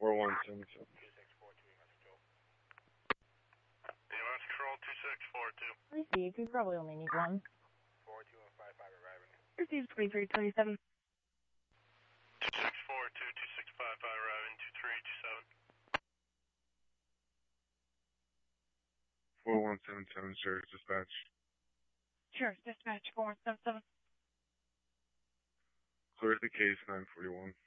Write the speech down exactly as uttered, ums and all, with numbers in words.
four one seven seven. Ambulance control two six four two. Received. We probably only need one. four two one five five arriving. Received twenty-three twenty-seven. two six four two two six five five arriving two three two seven. four one seven seven, Sheriff's Dispatch. Sheriff's Dispatch four one seven seven. Clear the case, nine forty-one.